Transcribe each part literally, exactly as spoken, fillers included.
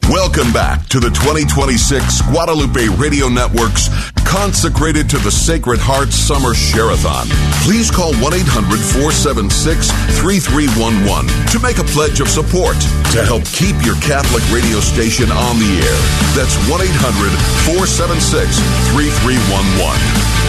Welcome back to the twenty twenty-six Guadalupe Radio Network's Consecrated to the Sacred Heart Summer Share-a-thon. Please call one eight hundred four seven six three three one one to make a pledge of support to help keep your Catholic radio station on the air. That's one eight hundred four seven six three three one one.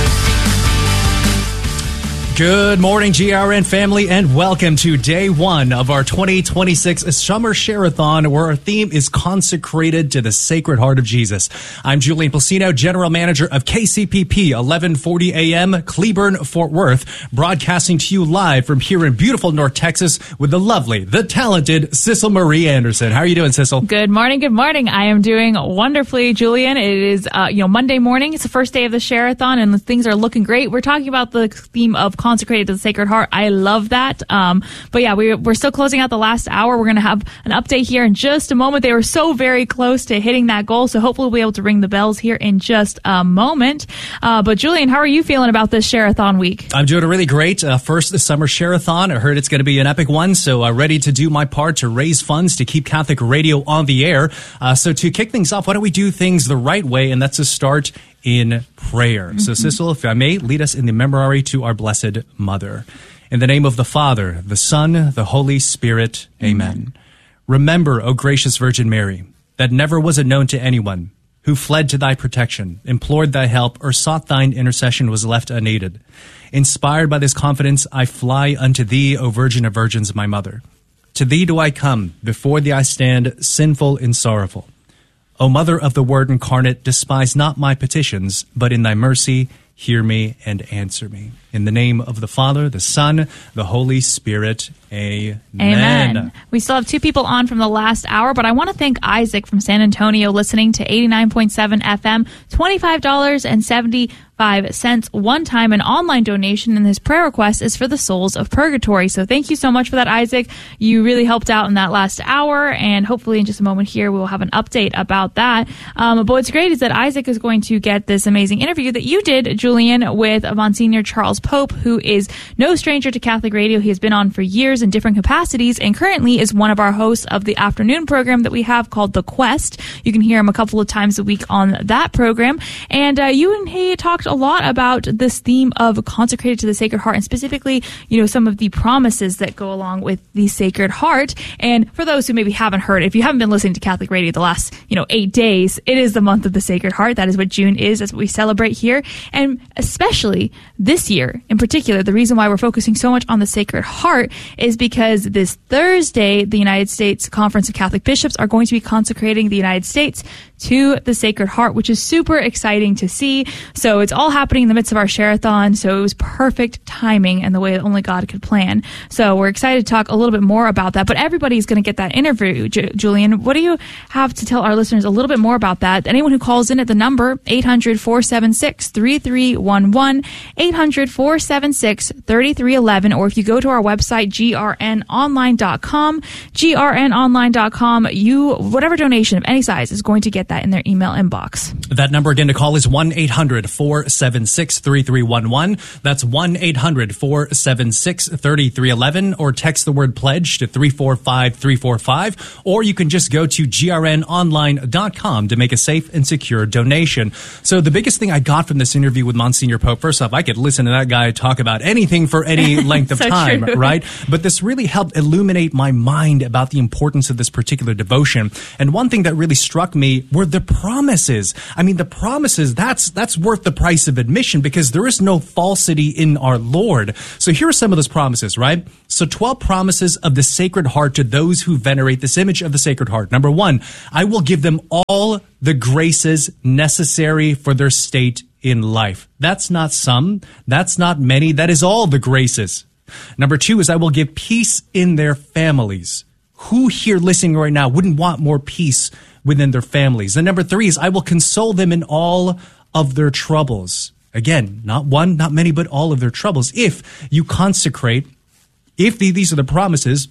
Good morning, G R N family, and welcome to day one of our twenty twenty-six Summer Share-a-thon, where our theme is consecrated to the Sacred Heart of Jesus. I'm Julian Placino, General Manager of K C P P, eleven forty A M, Cleburne, Fort Worth, broadcasting to you live from here in beautiful North Texas with the lovely, the talented Sissel Marie Anderson. How are you doing, Sissel? Good morning, good morning. I am doing wonderfully, Julian. It is, uh, you know, Monday morning. It's the first day of the Share-a-thon, and things are looking great. We're talking about the theme of consecrated to the Sacred Heart. I love that. Um, but yeah, we, we're still closing out the last hour. We're going to have an update here in just a moment. They were so very close to hitting that goal, so hopefully we'll be able to ring the bells here in just a moment. Uh, but Julian, how are you feeling about this Share-a-thon week? I'm doing really great. Uh, first, the Summer Share-a-thon. I heard it's going to be an epic one, so uh, ready to do my part to raise funds to keep Catholic radio on the air. Uh, so to kick things off, why don't we do things the right way, and that's to start in prayer. Mm-hmm. So, Sissel, if I may, lead us in the Memorare to our Blessed Mother. In the name of the Father, the Son, the Holy Spirit, Amen. Amen. Remember, O gracious Virgin Mary, that never was it known to anyone who fled to thy protection, implored thy help, or sought thine intercession was left unaided. Inspired by this confidence, I fly unto thee, O Virgin of Virgins, my Mother. To thee do I come, before thee I stand, sinful and sorrowful. O Mother of the Word incarnate, despise not my petitions, but in thy mercy hear me and answer me. In the name of the Father, the Son, the Holy Spirit, amen. Amen. We still have two people on from the last hour, but I want to thank Isaac from San Antonio listening to eighty-nine point seven F M, twenty-five dollars and seventy-five cents one-time and online donation, and his prayer request is for the souls of purgatory. So thank you so much for that, Isaac. You really helped out in that last hour, and hopefully in just a moment here we'll have an update about that. Um, but what's great is that Isaac is going to get this amazing interview that you did, Julian, with Monsignor Charles Pope, who is no stranger to Catholic radio. He has been on for years in different capacities and currently is one of our hosts of the afternoon program that we have called The Quest. You can hear him a couple of times a week on that program. And uh, you and he talked a lot about this theme of consecrated to the Sacred Heart, and specifically, you know, some of the promises that go along with the Sacred Heart. And for those who maybe haven't heard, if you haven't been listening to Catholic radio the last, you know, eight days, it is the month of the Sacred Heart. That is what June is. That's what we celebrate here. And especially this year in particular, the reason why we're focusing so much on the Sacred Heart is because this Thursday, the United States Conference of Catholic Bishops are going to be consecrating the United States to the Sacred Heart, which is super exciting to see. So it's all happening in the midst of our Share-a-thon, so it was perfect timing and the way that only God could plan. So we're excited to talk a little bit more about that, but everybody's going to get that interview. J- Julian, what do you have to tell our listeners a little bit more about that? Anyone who calls in at the number eight hundred four seven six three three one one, eight hundred four seven six three three one one, or if you go to our website, G R N online dot com, G R N online dot com, you, whatever donation of any size is going to get that in their email inbox. That number again to call is one eight hundred four seven six three three one one. That's one eight hundred four seven six three three one one, or text the word pledge to three four five three four five, or you can just go to G R N online dot com to make a safe and secure donation. So the biggest thing I got from this interview with Monsignor Pope, first off, I could listen to that guy talk about anything for any length of so time, true. right? But this really helped illuminate my mind about the importance of this particular devotion. And one thing that really struck me were the promises. I mean, the promises, that's that's worth the price of admission, because there is no falsity in our Lord. So here are some of those promises, right? So twelve promises of the Sacred Heart to those who venerate this image of the Sacred Heart. Number one, I will give them all the graces necessary for their state in life. That's not some, that's not many, that is all the graces. Number two is I will give peace in their families. Who here listening right now wouldn't want more peace within their families? And number three is I will console them in all of their troubles. Again, not one, not many, but all of their troubles. If you consecrate, if the, these are the promises,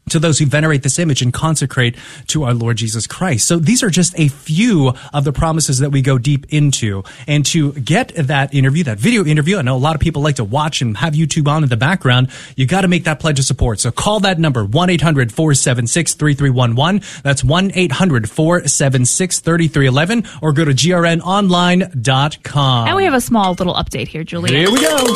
to those who venerate this image and consecrate to our Lord Jesus Christ. So these are just a few of the promises that we go deep into. And to get that interview, that video interview, I know a lot of people like to watch and have YouTube on in the background, you got to make that pledge of support. So call that number, one eight hundred four seven six three three one one. That's one eight hundred four seven six three three one one, or go to G R N online dot com. And we have a small little update here, Julia. Here we go.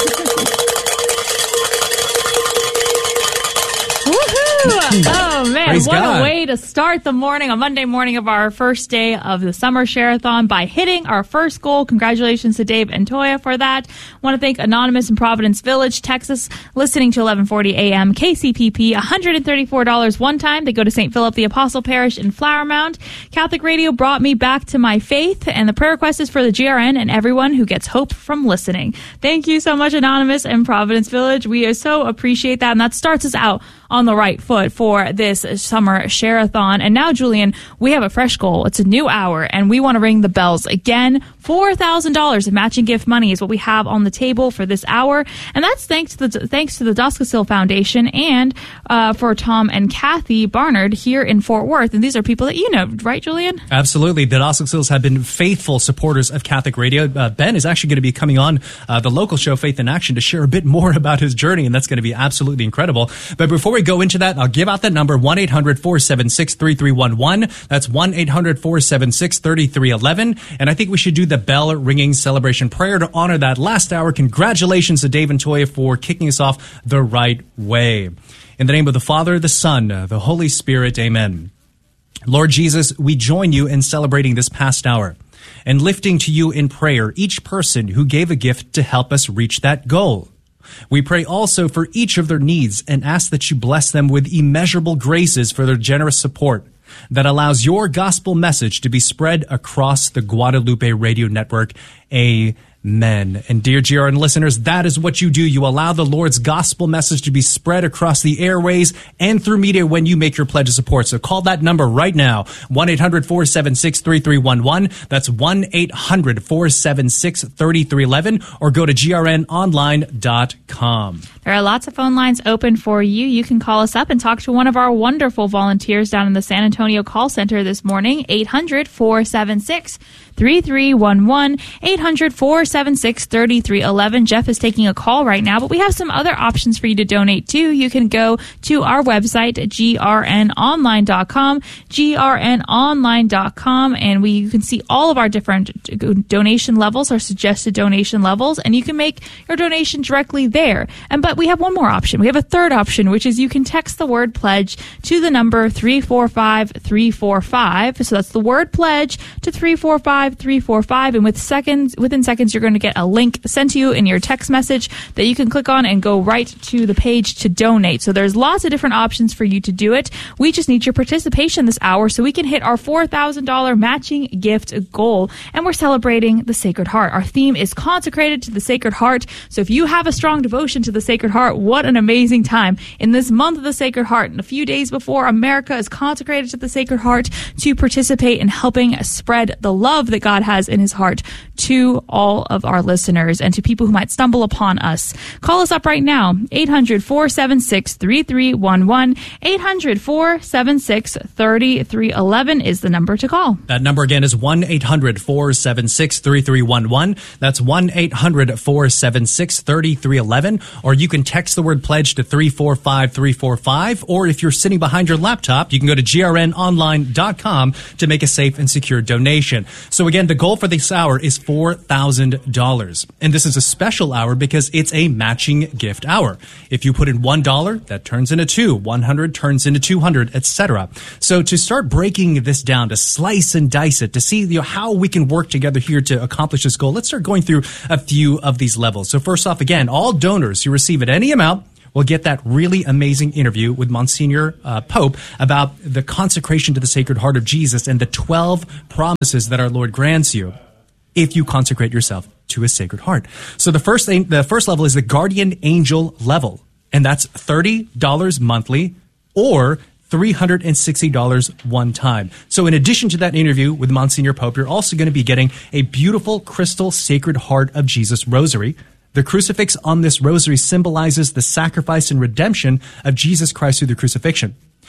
Oh, man, Praise what God. a way to start the morning, a Monday morning of our first day of the Summer Share-a-thon by hitting our first goal. Congratulations to Dave and Toya for that. Want to thank Anonymous in Providence Village, Texas, listening to eleven forty a.m. K C P P, one hundred thirty-four dollars one time. They go to Saint Philip the Apostle Parish in Flower Mound. Catholic Radio brought me back to my faith, and the prayer request is for the G R N and everyone who gets hope from listening. Thank you so much, Anonymous in Providence Village. We so appreciate that, and that starts us out on the right foot for this Summer Share-a-thon. And now, Julian, we have a fresh goal. It's a new hour, and we want to ring the bells again. four thousand dollars in matching gift money is what we have on the table for this hour, and that's thanks to the thanks to the Doskasill Foundation and uh, for Tom and Kathy Barnard here in Fort Worth. And these are people that you know, right, Julian? Absolutely. The Doskasills have been faithful supporters of Catholic Radio. Uh, Ben is actually going to be coming on uh, the local show Faith in Action to share a bit more about his journey, and that's going to be absolutely incredible. But before we go into that, I'll give out that number, one eight hundred four seven six three three one one. That's one eight hundred four seven six three three one one. And I think we should do the bell ringing celebration prayer to honor that last hour. Congratulations to Dave and Toya for kicking us off the right way. In the name of the Father, the Son, the Holy Spirit, amen. Lord Jesus, we join you in celebrating this past hour and lifting to you in prayer each person who gave a gift to help us reach that goal. We pray also for each of their needs and ask that you bless them with immeasurable graces for their generous support that allows your gospel message to be spread across the Guadalupe Radio Network. Amen. And dear G R N listeners, that is what you do. You allow the Lord's gospel message to be spread across the airways and through media when you make your pledge of support. So call that number right now, one eight hundred four seven six three three one one. That's one eight hundred four seven six three three one one, or go to G R N online dot com. There are lots of phone lines open for you. You can call us up and talk to one of our wonderful volunteers down in the San Antonio call center this morning, eight hundred four seven six three three one one, eight hundred four seven six three three one one. Jeff is taking a call right now, but we have some other options for you to donate too. You can go to our website, G R N online dot com, G R N online dot com, and we you can see all of our different donation levels, our suggested donation levels, and you can make your donation directly there. And but we have one more option. We have a third option, which is you can text the word pledge to the number three four five three four five. So that's the word pledge to three four five three four five, and with seconds within seconds you're going to get a link sent to you in your text message that you can click on and go right to the page to donate. So there's lots of different options for you to do it. We just need your participation this hour so we can hit our four thousand dollars matching gift goal, and we're celebrating the Sacred Heart. Our theme is consecrated to the Sacred Heart. So if you have a strong devotion to the Sacred Heart, what an amazing time in this month of the Sacred Heart and a few days before America is consecrated to the Sacred Heart to participate in helping spread the love that God has in his heart to all of our listeners and to people who might stumble upon us. Call us up right now, eight hundred four seven six three three one one, eight hundred four seven six three three one one is the number to call. That number again is one eight hundred four seven six three three one one. That's one eight hundred four seven six three three one one, or you can text the word pledge to three four five three four five, or if you're sitting behind your laptop, you can go to G R N online dot com to make a safe and secure donation. So again, the goal for this hour is four thousand dollars. And this is a special hour because it's a matching gift hour. If you put in one dollar, that turns into two. one hundred turns into two hundred, et cetera. So to start breaking this down, to slice and dice it, to see you know, how we can work together here to accomplish this goal, let's start going through a few of these levels. So first off, again, all donors who receive at any amount will get that really amazing interview with Monsignor uh, Pope about the consecration to the Sacred Heart of Jesus and the twelve promises that our Lord grants you if you consecrate yourself to his Sacred Heart. So the first thing, the first level is the Guardian Angel level, and that's thirty dollars monthly or three hundred sixty dollars one time. So in addition to that interview with Monsignor Pope, you're also going to be getting a beautiful crystal Sacred Heart of Jesus rosary. The crucifix on this rosary symbolizes the sacrifice and redemption of Jesus Christ through the crucifixion.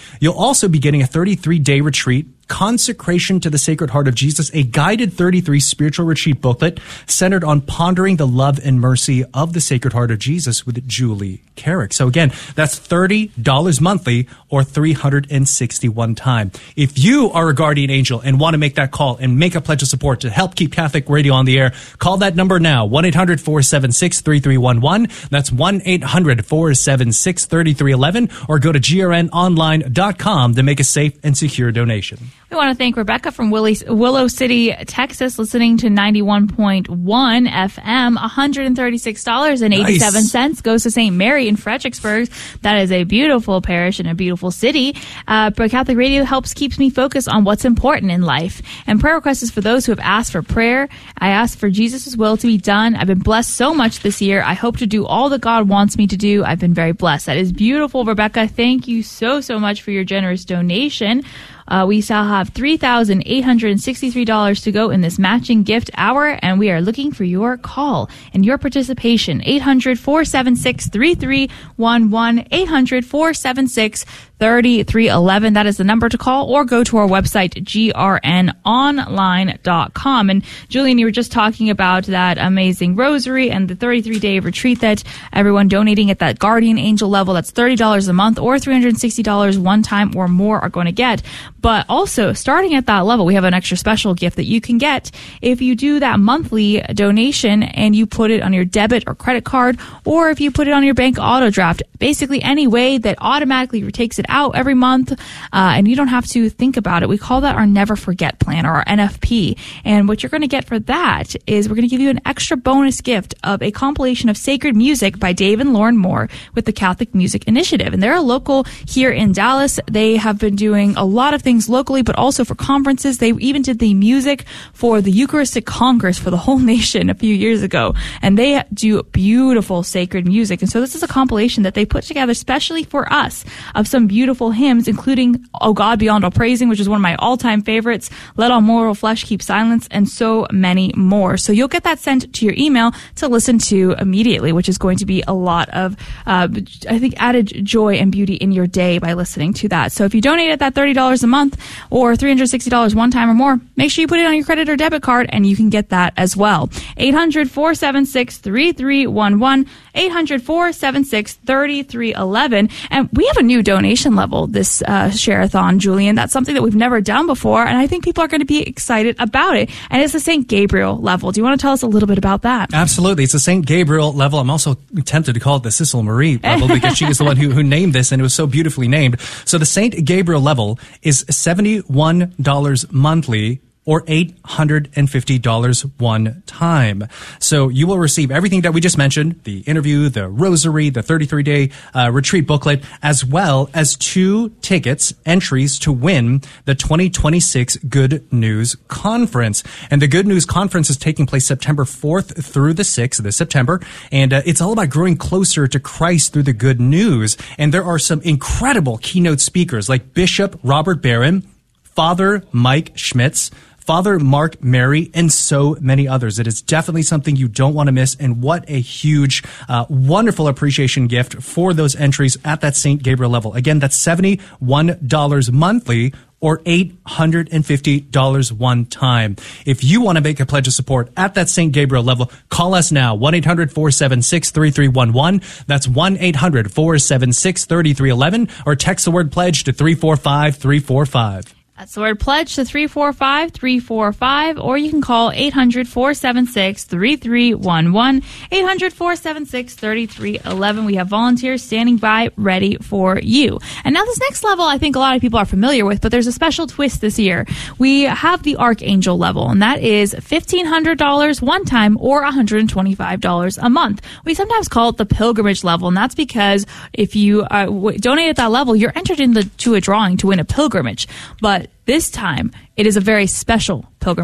You'll also be getting a thirty-three day retreat, Consecration to the Sacred Heart of Jesus, a guided thirty-three spiritual retreat booklet centered on pondering the love and mercy of the Sacred Heart of Jesus with Julie Carrick. So again, that's thirty dollars monthly or three hundred sixty-one time. If you are a guardian angel and want to make that call and make a pledge of support to help keep Catholic Radio on the air, call that number now, one eight hundred four seven six three three one one. That's one eight hundred four seven six three three one one, or go to G R N online dot com to make a safe and secure donation. We want to thank Rebecca from Willow City, Texas, listening to ninety-one point one F M. one hundred thirty-six dollars and eighty-seven cents nice. Goes to Saint Mary in Fredericksburg. That is a beautiful parish and a beautiful city. Uh, but Catholic Radio helps keeps me focused on what's important in life. And prayer requests is for those who have asked for prayer. I ask for Jesus' will to be done. I've been blessed so much this year. I hope to do all that God wants me to do. I've been very blessed. That is beautiful, Rebecca. Thank you so, so much for your generous donation. Uh, we still have three thousand eight hundred sixty-three dollars to go in this matching gift hour, and we are looking for your call and your participation. eight hundred four seven six three three one one, eight hundred four seven six three three one one. That is the number to call, or go to our website, G R N online dot com. And Julian, you were just talking about that amazing rosary and the thirty-three day retreat that everyone donating at that guardian angel level, that's thirty dollars a month or three hundred sixty dollars one time or more are going to get. But also, starting at that level, we have an extra special gift that you can get if you do that monthly donation and you put it on your debit or credit card, or if you put it on your bank auto draft. Basically, any way that automatically takes it out every month, uh, and you don't have to think about it. We call that our Never Forget plan, or our N F P. And what you're going to get for that is we're going to give you an extra bonus gift of a compilation of sacred music by Dave and Lauren Moore with the Catholic Music Initiative. And they're a local here in Dallas. They have been doing a lot of things locally, but also for conferences. They even did the music for the Eucharistic Congress for the whole nation a few years ago. And they do beautiful sacred music. And so this is a compilation that they put together specially for us of some beautiful hymns, including Oh God Beyond All Praising, which is one of my all-time favorites, Let All Mortal Flesh Keep Silence, and so many more. So you'll get that sent to your email to listen to immediately, which is going to be a lot of, uh, I think, added joy and beauty in your day by listening to that. So if you donate at that thirty dollars a month or three hundred sixty dollars one time or more, make sure you put it on your credit or debit card, and you can get that as well. eight hundred four seven six three three one one, eight hundred four seven six three three one one. And we have a new donation level this uh, Share-a-thon, Julian. That's something that we've never done before, and I think people are going to be excited about it. And it's the Saint Gabriel level. Do you want to tell us a little bit about that? Absolutely. It's the Saint Gabriel level. I'm also tempted to call it the Cecil Marie level because she is the one who, who named this, and it was so beautifully named. So the Saint Gabriel level is seventy-one dollars monthly or eight hundred fifty dollars one time. So you will receive everything that we just mentioned, the interview, the rosary, the thirty-three day uh, retreat booklet, as well as two tickets, entries to win the twenty twenty-six Good News Conference. And the Good News Conference is taking place September fourth through the sixth this September. And uh, it's all about growing closer to Christ through the good news. And there are some incredible keynote speakers like Bishop Robert Barron, Father Mike Schmitz, Father Mark Mary, and so many others. It is definitely something you don't want to miss, and what a huge, uh, wonderful appreciation gift for those entries at that Saint Gabriel level. Again, that's seventy-one dollars monthly or eight hundred fifty dollars one time. If you want to make a pledge of support at that Saint Gabriel level, call us now, one eight hundred four seven six three three one one. That's one eight hundred four seven six three three one one, or text the word pledge to three four five three four five. That's the word pledge to three four five three four five, or you can call eight hundred four seven six three three one one, eight hundred four seven six three three one one. We have volunteers standing by ready for you. And now this next level I think a lot of people are familiar with, but there's a special twist this year. We have the Archangel level, and that is fifteen hundred dollars one time or one hundred twenty-five dollars a month. We sometimes call it the pilgrimage level, and that's because if you uh, w- donate at that level, you're entered into a drawing to win a pilgrimage. But this time, it is a very special pilgrimage.